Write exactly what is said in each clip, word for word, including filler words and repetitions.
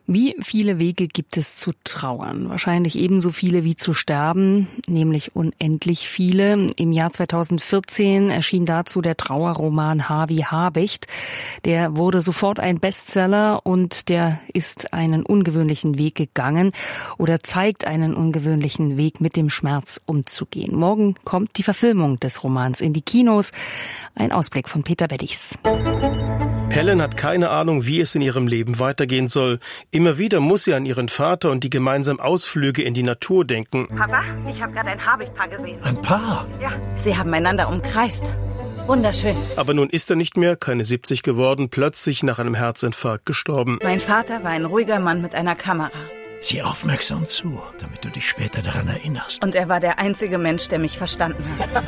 Wie viele Wege gibt es zu trauern? Wahrscheinlich ebenso viele wie zu sterben, nämlich unendlich viele. Im Jahr zweitausendvierzehn erschien dazu der Trauerroman H wie Habicht. Der wurde sofort ein Bestseller und der ist einen ungewöhnlichen Weg gegangen oder zeigt einen ungewöhnlichen Weg, mit dem Schmerz umzugehen. Morgen kommt die Verfilmung des Romans in die Kinos. Ein Ausblick von Peter Beddichs. Helen hat keine Ahnung, wie es in ihrem Leben weitergehen soll. Immer wieder muss sie an ihren Vater und die gemeinsamen Ausflüge in die Natur denken. Papa, ich habe gerade ein Habichtpaar gesehen. Ein Paar? Ja, sie haben einander umkreist. Wunderschön. Aber nun ist er nicht mehr, keine siebzig geworden, plötzlich nach einem Herzinfarkt gestorben. Mein Vater war ein ruhiger Mann mit einer Kamera. Sieh aufmerksam zu, damit du dich später daran erinnerst. Und er war der einzige Mensch, der mich verstanden hat.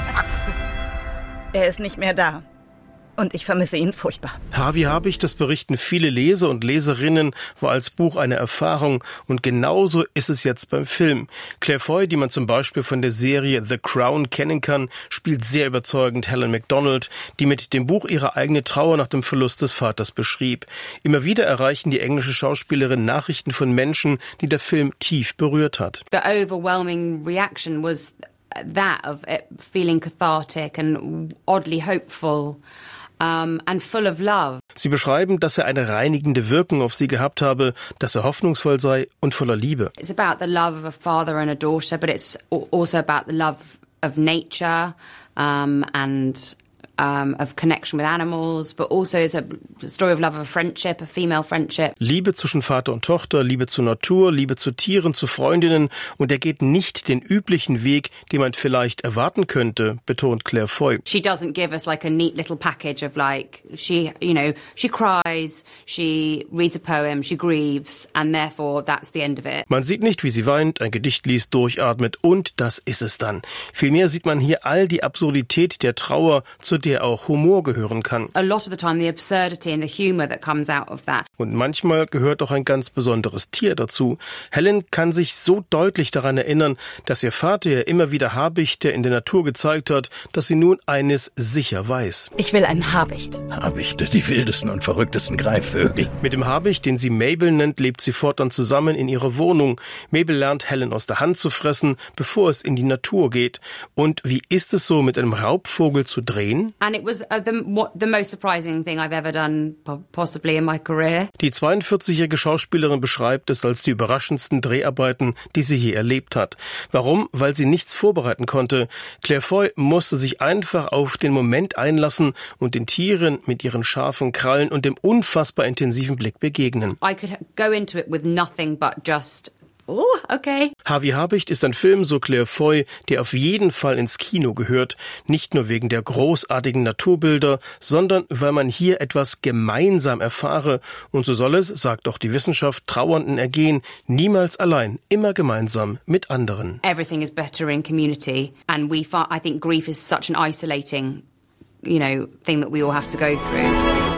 Er ist nicht mehr da. Und ich vermisse ihn furchtbar. H wie Habicht, das berichten viele Leser und Leserinnen, war als Buch eine Erfahrung. Und genauso ist es jetzt beim Film. Claire Foy, die man zum Beispiel von der Serie The Crown kennen kann, spielt sehr überzeugend Helen Macdonald, die mit dem Buch ihre eigene Trauer nach dem Verlust des Vaters beschrieb. Immer wieder erreichen die englische Schauspielerin Nachrichten von Menschen, die der Film tief berührt hat. The overwhelming reaction was that of it feeling cathartic and oddly hopeful. Um, and full of love. Sie beschreiben, dass er eine reinigende Wirkung auf sie gehabt habe, dass er hoffnungsvoll sei und voller Liebe. It's about the love of a father and a daughter, but it's also about the love of nature um, and um, of connection with animals, but also it's a story of love of a friendship, a female friendship. Liebe zwischen Vater und Tochter, Liebe zur Natur, Liebe zu Tieren, zu Freundinnen, und er geht nicht den üblichen Weg, den man vielleicht erwarten könnte, betont Claire Foy. She doesn't give us like a neat little package of like she, you know, she cries, she reads a poem, she grieves, and therefore that's the end of it. Man sieht nicht, wie sie weint, ein Gedicht liest, durchatmet und das ist es dann. Vielmehr sieht man hier all die Absurdität der Trauer, zu der auch Humor gehören kann. A lot of the time the absurdity and the humor that comes out of that. Und manchmal gehört auch ein ganz besonderes Tier dazu. Helen kann sich so deutlich daran erinnern, dass ihr Vater ihr immer wieder Habichte in der Natur gezeigt hat, dass sie nun eines sicher weiß. Ich will einen Habicht. Habichte, die wildesten und verrücktesten Greifvögel. Mit dem Habicht, den sie Mabel nennt, lebt sie fortan zusammen in ihrer Wohnung. Mabel lernt Helen aus der Hand zu fressen, bevor es in die Natur geht. Und wie ist es so, mit einem Raubvogel zu drehen? And it was uh, the, what, the most surprising thing I've ever done, possibly in my career. Die zweiundvierzigjährige Schauspielerin beschreibt es als die überraschendsten Dreharbeiten, die sie je erlebt hat. Warum? Weil sie nichts vorbereiten konnte. Claire Foy musste sich einfach auf den Moment einlassen und den Tieren mit ihren scharfen Krallen und dem unfassbar intensiven Blick begegnen. I could go into it with nothing but just oh, okay. H wie Habicht ist ein Film, so Claire Foy, der auf jeden Fall ins Kino gehört. Nicht nur wegen der großartigen Naturbilder, sondern weil man hier etwas gemeinsam erfahre. Und so soll es, sagt auch die Wissenschaft, Trauernden ergehen, niemals allein, immer gemeinsam mit anderen. Everything is better in community. And we find, I think grief is such an isolating, you know, thing that we all have to go through.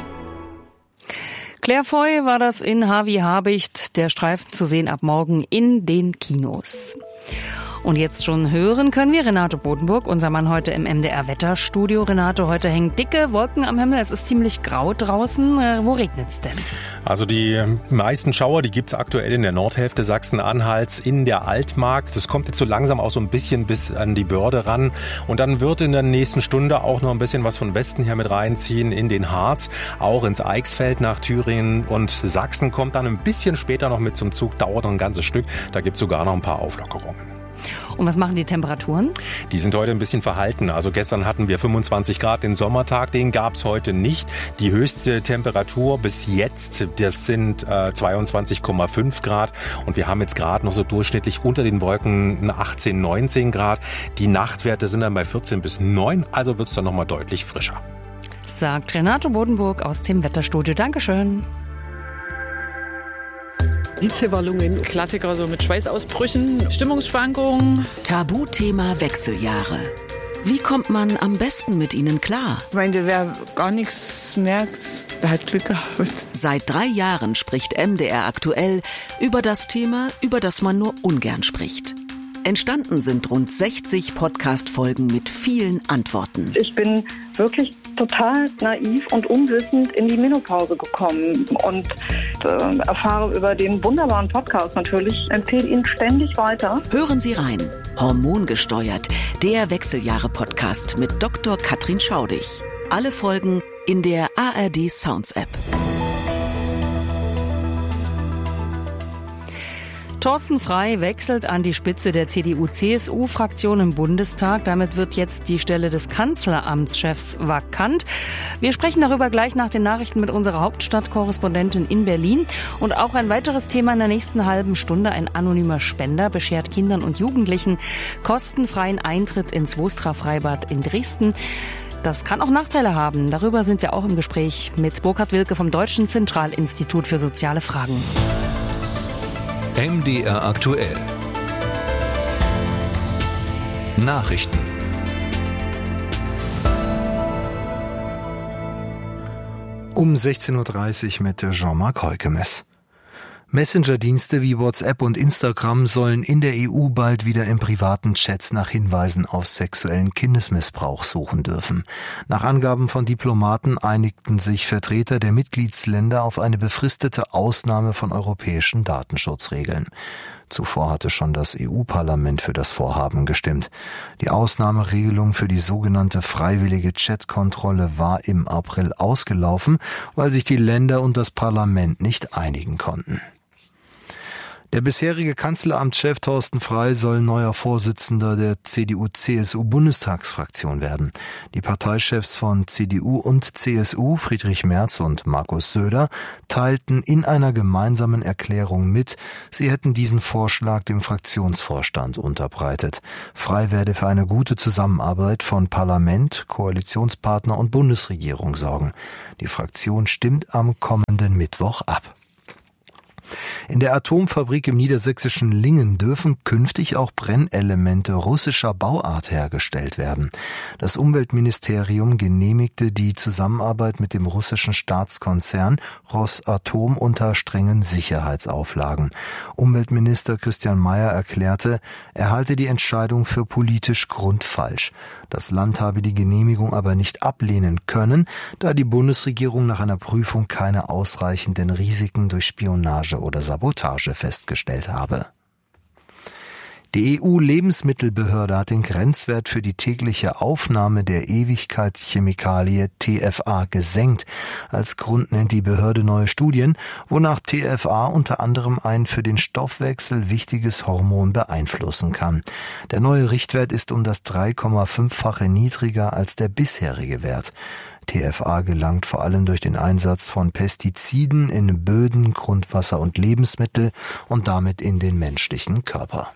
Claire Foy war das in H wie Habicht, der Streifen zu sehen ab morgen in den Kinos. Und jetzt schon hören können wir Renate Bodenburg, unser Mann heute im M D R-Wetterstudio. Renate, heute hängen dicke Wolken am Himmel, es ist ziemlich grau draußen. Wo regnet's denn? Also die meisten Schauer, die gibt's aktuell in der Nordhälfte Sachsen-Anhalts, in der Altmark. Das kommt jetzt so langsam auch so ein bisschen bis an die Börde ran. Und dann wird in der nächsten Stunde auch noch ein bisschen was von Westen her mit reinziehen in den Harz, auch ins Eichsfeld nach Thüringen und Sachsen kommt dann ein bisschen später noch mit zum Zug, dauert noch ein ganzes Stück. Da gibt's sogar noch ein paar Auflockerungen. Und was machen die Temperaturen? Die sind heute ein bisschen verhalten. Also gestern hatten wir fünfundzwanzig Grad, den Sommertag, den gab's heute nicht. Die höchste Temperatur bis jetzt, das sind äh, zweiundzwanzig Komma fünf Grad. Und wir haben jetzt gerade noch so durchschnittlich unter den Wolken achtzehn, neunzehn Grad. Die Nachtwerte sind dann bei vierzehn bis neun, also wird's dann nochmal deutlich frischer. Sagt Renate Bodenburg aus dem Wetterstudio. Dankeschön. Hitzewallungen, Klassiker so mit Schweißausbrüchen, Stimmungsschwankungen. Tabuthema Wechseljahre. Wie kommt man am besten mit ihnen klar? Ich meine, wer gar nichts merkt, der hat Glück gehabt. Seit drei Jahren spricht M D R aktuell über das Thema, über das man nur ungern spricht. Entstanden sind rund sechzig Podcast-Folgen mit vielen Antworten. Ich bin wirklich total naiv und unwissend in die Menopause gekommen und äh, erfahre über den wunderbaren Podcast natürlich, empfehle ihn ständig weiter. Hören Sie rein. Hormongesteuert, der Wechseljahre-Podcast mit Doktor Katrin Schaudig. Alle Folgen in der A R D Sounds App. Thorsten Frey wechselt an die Spitze der C D U C S U-Fraktion im Bundestag. Damit wird jetzt die Stelle des Kanzleramtschefs vakant. Wir sprechen darüber gleich nach den Nachrichten mit unserer Hauptstadtkorrespondentin in Berlin. Und auch ein weiteres Thema in der nächsten halben Stunde. Ein anonymer Spender beschert Kindern und Jugendlichen kostenfreien Eintritt ins Wostra-Freibad in Dresden. Das kann auch Nachteile haben. Darüber sind wir auch im Gespräch mit Burkhard Wilke vom Deutschen Zentralinstitut für soziale Fragen. M D R aktuell. Nachrichten. Um sechzehn Uhr dreißig mit Jean-Marc Heukemes. Messenger-Dienste wie WhatsApp und Instagram sollen in der E U bald wieder in privaten Chats nach Hinweisen auf sexuellen Kindesmissbrauch suchen dürfen. Nach Angaben von Diplomaten einigten sich Vertreter der Mitgliedsländer auf eine befristete Ausnahme von europäischen Datenschutzregeln. Zuvor hatte schon das E U-Parlament für das Vorhaben gestimmt. Die Ausnahmeregelung für die sogenannte freiwillige Chatkontrolle war im April ausgelaufen, weil sich die Länder und das Parlament nicht einigen konnten. Der bisherige Kanzleramtschef Thorsten Frey soll neuer Vorsitzender der C D U C S U-Bundestagsfraktion werden. Die Parteichefs von C D U und C S U, Friedrich Merz und Markus Söder, teilten in einer gemeinsamen Erklärung mit, sie hätten diesen Vorschlag dem Fraktionsvorstand unterbreitet. Frey werde für eine gute Zusammenarbeit von Parlament, Koalitionspartner und Bundesregierung sorgen. Die Fraktion stimmt am kommenden Mittwoch ab. In der Atomfabrik im niedersächsischen Lingen dürfen künftig auch Brennelemente russischer Bauart hergestellt werden. Das Umweltministerium genehmigte die Zusammenarbeit mit dem russischen Staatskonzern Rosatom unter strengen Sicherheitsauflagen. Umweltminister Christian Mayer erklärte, er halte die Entscheidung für politisch grundfalsch. Das Land habe die Genehmigung aber nicht ablehnen können, da die Bundesregierung nach einer Prüfung keine ausreichenden Risiken durch Spionage oder Sabotage festgestellt habe. Die E U-Lebensmittelbehörde hat den Grenzwert für die tägliche Aufnahme der Ewigkeitschemikalie T F A gesenkt. Als Grund nennt die Behörde neue Studien, wonach T F A unter anderem ein für den Stoffwechsel wichtiges Hormon beeinflussen kann. Der neue Richtwert ist um das drei Komma fünffache niedriger als der bisherige Wert. T F A gelangt vor allem durch den Einsatz von Pestiziden in Böden, Grundwasser und Lebensmittel und damit in den menschlichen Körper.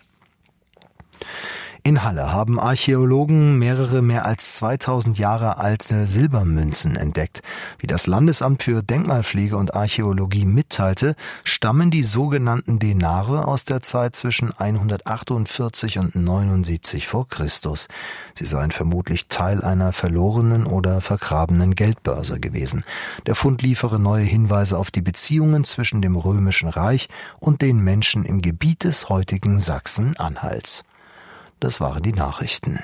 In Halle haben Archäologen mehrere mehr als zweitausend Jahre alte Silbermünzen entdeckt. Wie das Landesamt für Denkmalpflege und Archäologie mitteilte, stammen die sogenannten Denare aus der Zeit zwischen hundertachtundvierzig und neunundsiebzig vor Christus. Sie seien vermutlich Teil einer verlorenen oder vergrabenen Geldbörse gewesen. Der Fund liefere neue Hinweise auf die Beziehungen zwischen dem Römischen Reich und den Menschen im Gebiet des heutigen Sachsen-Anhalts. Das waren die Nachrichten.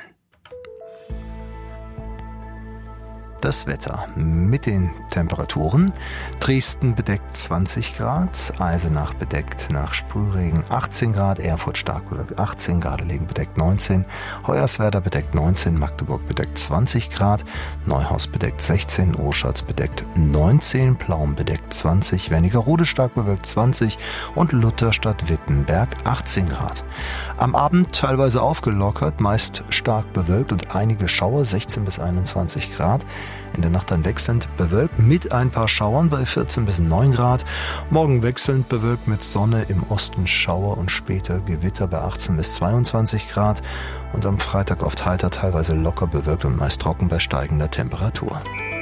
Das Wetter mit den Temperaturen. Dresden bedeckt zwanzig Grad, Eisenach bedeckt nach Sprühregen achtzehn Grad, Erfurt stark bedeckt achtzehn, Gardelegen bedeckt neunzehn, Hoyerswerda bedeckt neunzehn, Magdeburg bedeckt zwanzig Grad, Neuhaus bedeckt sechzehn, Oschatz bedeckt neunzehn, Plauen bedeckt zwanzig, Wernigerode stark bewölkt zwanzig und Lutherstadt-Wittenberg achtzehn Grad. Am Abend teilweise aufgelockert, meist stark bewölkt und einige Schauer, sechzehn bis einundzwanzig Grad. In der Nacht dann wechselnd bewölkt mit ein paar Schauern bei vierzehn bis neun Grad. Morgen wechselnd bewölkt mit Sonne, im Osten Schauer und später Gewitter bei achtzehn bis zweiundzwanzig Grad. Und am Freitag oft heiter, teilweise locker bewölkt und meist trocken bei steigender Temperatur.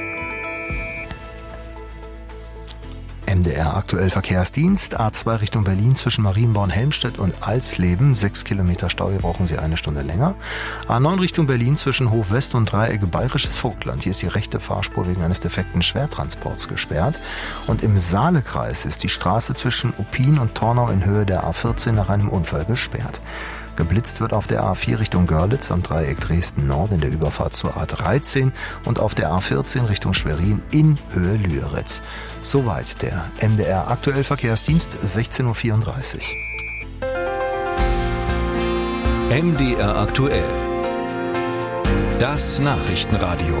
M D R aktuell Verkehrsdienst, A zwei Richtung Berlin zwischen Marienborn-Helmstedt und Alsleben, sechs Kilometer Stau, hier brauchen Sie eine Stunde länger. A neun Richtung Berlin zwischen Hof-West und Dreiecke Bayerisches Vogtland, hier ist die rechte Fahrspur wegen eines defekten Schwertransports gesperrt. Und im Saalekreis ist die Straße zwischen Uppin und Tornau in Höhe der A vierzehn nach einem Unfall gesperrt. Geblitzt wird auf der A vier Richtung Görlitz am Dreieck Dresden-Nord in der Überfahrt zur A dreizehn und auf der A vierzehn Richtung Schwerin in Höhe Lüderitz. Soweit der M D R Aktuell Verkehrsdienst, sechzehn Uhr vierunddreißig. M D R Aktuell. Das Nachrichtenradio.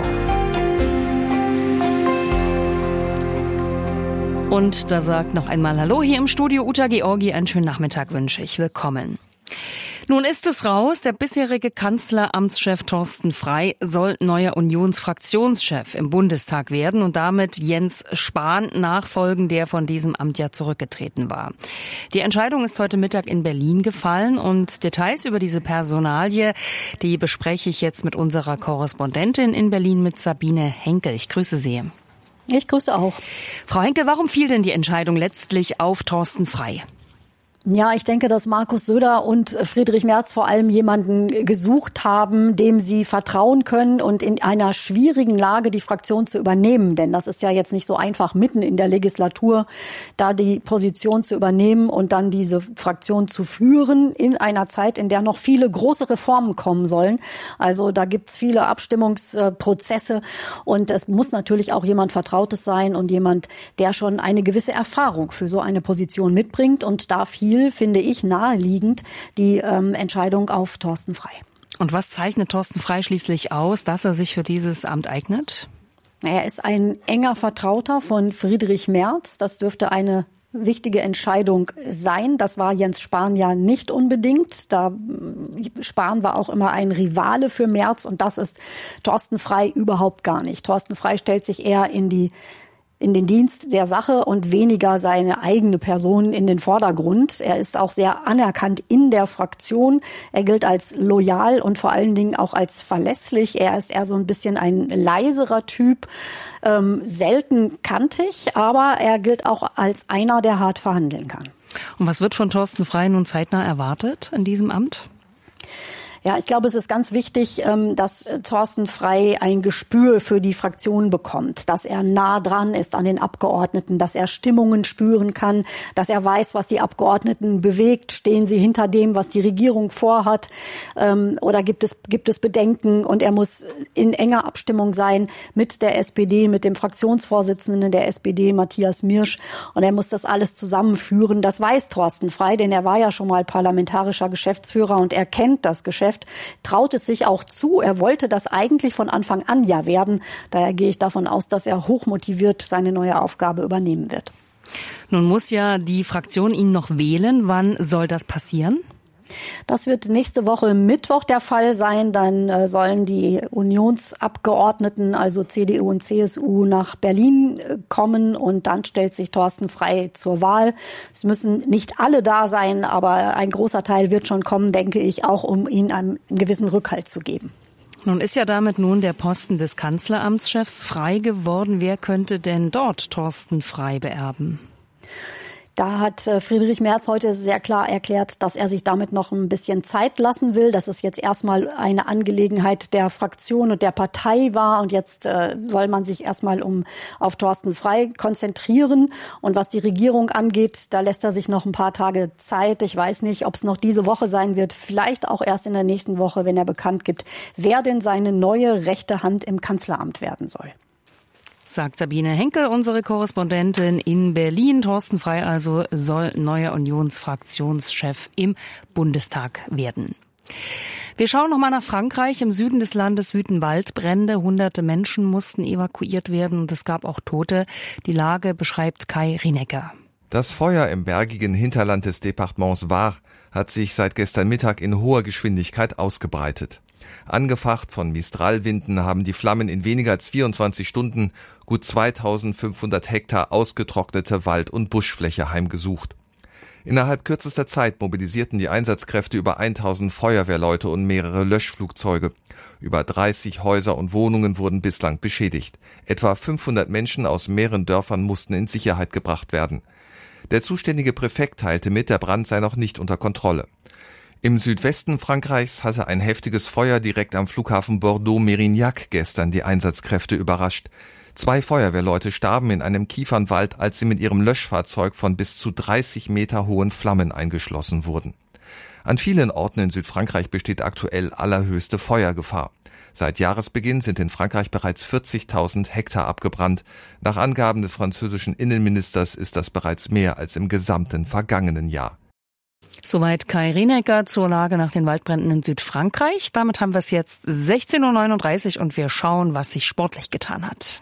Und da sagt noch einmal Hallo hier im Studio Uta Georgi. Einen schönen Nachmittag wünsche ich. Willkommen. Nun ist es raus, der bisherige Kanzleramtschef Thorsten Frey soll neuer Unionsfraktionschef im Bundestag werden und damit Jens Spahn nachfolgen, der von diesem Amt ja zurückgetreten war. Die Entscheidung ist heute Mittag in Berlin gefallen und Details über diese Personalie, die bespreche ich jetzt mit unserer Korrespondentin in Berlin, mit Sabine Henkel. Ich grüße Sie. Ich grüße auch. Frau Henkel, warum fiel denn die Entscheidung letztlich auf Thorsten Frey? Ja, ich denke, dass Markus Söder und Friedrich Merz vor allem jemanden gesucht haben, dem sie vertrauen können und in einer schwierigen Lage die Fraktion zu übernehmen. Denn das ist ja jetzt nicht so einfach, mitten in der Legislatur da die Position zu übernehmen und dann diese Fraktion zu führen in einer Zeit, in der noch viele große Reformen kommen sollen. Also da gibt's viele Abstimmungsprozesse und es muss natürlich auch jemand Vertrautes sein und jemand, der schon eine gewisse Erfahrung für so eine Position mitbringt. Und da fiel, finde ich, naheliegend die ähm, Entscheidung auf Thorsten Frey. Und was zeichnet Thorsten Frey schließlich aus, dass er sich für dieses Amt eignet? Er ist ein enger Vertrauter von Friedrich Merz. Das dürfte eine wichtige Entscheidung sein. Das war Jens Spahn ja nicht unbedingt. Da Spahn war auch immer ein Rivale für Merz und das ist Thorsten Frey überhaupt gar nicht. Thorsten Frey stellt sich eher in die in den Dienst der Sache und weniger seine eigene Person in den Vordergrund. Er ist auch sehr anerkannt in der Fraktion. Er gilt als loyal und vor allen Dingen auch als verlässlich. Er ist eher so ein bisschen ein leiserer Typ, ähm, selten kantig, aber er gilt auch als einer, der hart verhandeln kann. Und was wird von Thorsten Frey nun zeitnah erwartet in diesem Amt? Ja, ich glaube, es ist ganz wichtig, dass Thorsten Frey ein Gespür für die Fraktion bekommt, dass er nah dran ist an den Abgeordneten, dass er Stimmungen spüren kann, dass er weiß, was die Abgeordneten bewegt. Stehen sie hinter dem, was die Regierung vorhat, oder gibt es, gibt es Bedenken? Und er muss in enger Abstimmung sein mit der S P D, mit dem Fraktionsvorsitzenden der S P D, Matthias Mirsch. Und er muss das alles zusammenführen. Das weiß Thorsten Frey, denn er war ja schon mal parlamentarischer Geschäftsführer und er kennt das Geschäft. Traut es sich auch zu. Er wollte das eigentlich von Anfang an ja werden. Daher gehe ich davon aus, dass er hochmotiviert seine neue Aufgabe übernehmen wird. Nun muss ja die Fraktion ihn noch wählen. Wann soll das passieren? Das wird nächste Woche Mittwoch der Fall sein. Dann äh, sollen die Unionsabgeordneten, also C D U und C S U, nach Berlin äh, kommen und dann stellt sich Thorsten Frey zur Wahl. Es müssen nicht alle da sein, aber ein großer Teil wird schon kommen, denke ich, auch um ihnen einen gewissen Rückhalt zu geben. Nun ist ja damit nun der Posten des Kanzleramtschefs frei geworden. Wer könnte denn dort Thorsten Frey beerben? Da hat Friedrich Merz heute sehr klar erklärt, dass er sich damit noch ein bisschen Zeit lassen will, dass es jetzt erstmal eine Angelegenheit der Fraktion und der Partei war und jetzt äh, soll man sich erstmal um auf Thorsten Frey konzentrieren. Und was die Regierung angeht, da lässt er sich noch ein paar Tage Zeit. Ich weiß nicht, ob es noch diese Woche sein wird, vielleicht auch erst in der nächsten Woche, wenn er bekannt gibt, wer denn seine neue rechte Hand im Kanzleramt werden soll. Sagt Sabine Henkel, unsere Korrespondentin in Berlin. Thorsten Frey also soll neuer Unionsfraktionschef im Bundestag werden. Wir schauen noch mal nach Frankreich. Im Süden des Landes wüten Waldbrände. Hunderte Menschen mussten evakuiert werden und es gab auch Tote. Die Lage beschreibt Kai Rienecker. Das Feuer im bergigen Hinterland des Departements Var hat sich seit gestern Mittag in hoher Geschwindigkeit ausgebreitet. Angefacht von Mistralwinden haben die Flammen in weniger als vierundzwanzig Stunden gut zweitausendfünfhundert Hektar ausgetrocknete Wald- und Buschfläche heimgesucht. Innerhalb kürzester Zeit mobilisierten die Einsatzkräfte über tausend Feuerwehrleute und mehrere Löschflugzeuge. Über dreißig Häuser und Wohnungen wurden bislang beschädigt. Etwa fünfhundert Menschen aus mehreren Dörfern mussten in Sicherheit gebracht werden. Der zuständige Präfekt teilte mit, der Brand sei noch nicht unter Kontrolle. Im Südwesten Frankreichs hatte ein heftiges Feuer direkt am Flughafen Bordeaux-Mérignac gestern die Einsatzkräfte überrascht. Zwei Feuerwehrleute starben in einem Kiefernwald, als sie mit ihrem Löschfahrzeug von bis zu dreißig Meter hohen Flammen eingeschlossen wurden. An vielen Orten in Südfrankreich besteht aktuell allerhöchste Feuergefahr. Seit Jahresbeginn sind in Frankreich bereits vierzigtausend Hektar abgebrannt. Nach Angaben des französischen Innenministers ist das bereits mehr als im gesamten vergangenen Jahr. Soweit Kai Rienecker zur Lage nach den Waldbränden in Südfrankreich. Damit haben wir es jetzt sechzehn Uhr neununddreißig und wir schauen, was sich sportlich getan hat.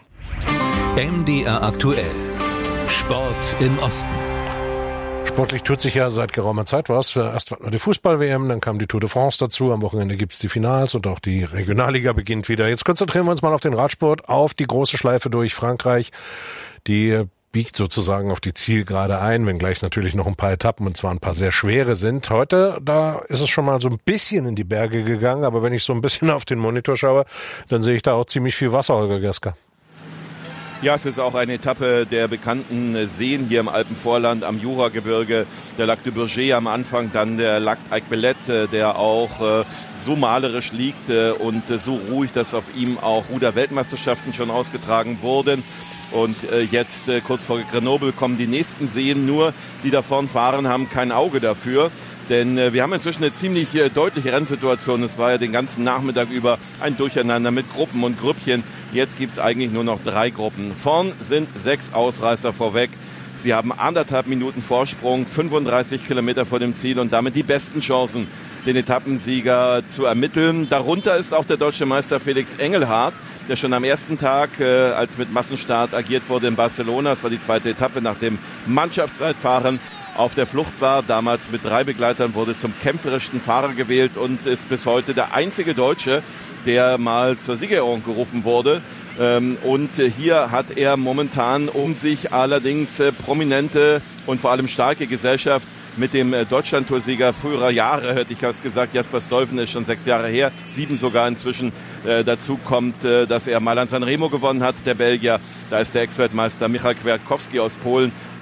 M D R aktuell. Sport im Osten. Sportlich tut sich ja seit geraumer Zeit was. Erst war die Fußball-W M, dann kam die Tour de France dazu. Am Wochenende gibt's die Finals und auch die Regionalliga beginnt wieder. Jetzt konzentrieren wir uns mal auf den Radsport, auf die große Schleife durch Frankreich. Die biegt sozusagen auf die Zielgerade ein, wenngleich es natürlich noch ein paar Etappen und zwar ein paar sehr schwere sind. Heute, da ist es schon mal so ein bisschen in die Berge gegangen, aber wenn ich so ein bisschen auf den Monitor schaue, dann sehe ich da auch ziemlich viel Wasser, Holger Gerska. Ja, es ist auch eine Etappe der bekannten Seen hier im Alpenvorland am Juragebirge. Der Lac de Bourget am Anfang, dann der Lac Aiguebelette, der auch so malerisch liegt und so ruhig, dass auf ihm auch Ruder-Weltmeisterschaften schon ausgetragen wurden. Und jetzt kurz vor Grenoble kommen die nächsten Seen, nur die da vorn fahren, haben kein Auge dafür. Denn äh, wir haben inzwischen eine ziemlich äh, deutliche Rennsituation. Es war ja den ganzen Nachmittag über ein Durcheinander mit Gruppen und Grüppchen. Jetzt gibt's eigentlich nur noch drei Gruppen. Vorn sind sechs Ausreißer vorweg. Sie haben anderthalb Minuten Vorsprung, fünfunddreißig Kilometer vor dem Ziel und damit die besten Chancen, den Etappensieger zu ermitteln. Darunter ist auch der deutsche Meister Felix Engelhardt, der schon am ersten Tag, äh, als mit Massenstart agiert wurde in Barcelona, das war die zweite Etappe nach dem Mannschaftszeitfahren, auf der Flucht war, damals mit drei Begleitern, wurde zum kämpferischsten Fahrer gewählt und ist bis heute der einzige Deutsche, der mal zur Siegerehrung gerufen wurde. Und hier hat er momentan um sich allerdings prominente und vor allem starke Gesellschaft mit dem Deutschland-Toursieger früherer Jahre, hätte ich fast gesagt, Jasper Stuyven, ist schon sechs Jahre her, sieben sogar inzwischen. Äh, dazu kommt, äh, dass er mal an Sanremo gewonnen hat, der Belgier. Da ist der Ex-Weltmeister Michał Kwiatkowski aus Polen